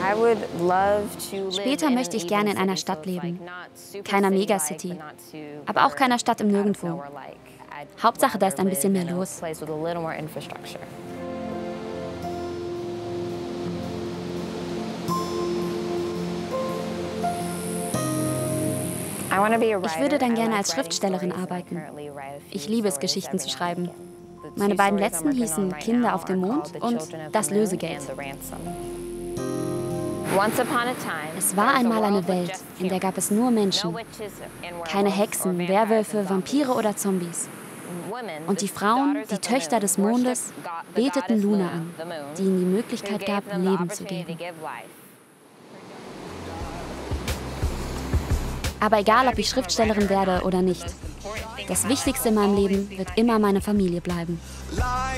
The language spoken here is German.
Später möchte ich gerne in einer Stadt leben. Keiner Megacity, aber auch keiner Stadt im Nirgendwo. Hauptsache, da ist ein bisschen mehr los. Ich würde dann gerne als Schriftstellerin arbeiten. Ich liebe es, Geschichten zu schreiben. Meine beiden letzten hießen Kinder auf dem Mond und Das Lösegeld. Es war einmal eine Welt, in der gab es nur Menschen. Keine Hexen, Werwölfe, Vampire oder Zombies. Und die Frauen, die Töchter des Mondes, beteten Luna an, die ihnen die Möglichkeit gab, Leben zu geben. Aber egal, ob ich Schriftstellerin werde oder nicht, das Wichtigste in meinem Leben wird immer meine Familie bleiben.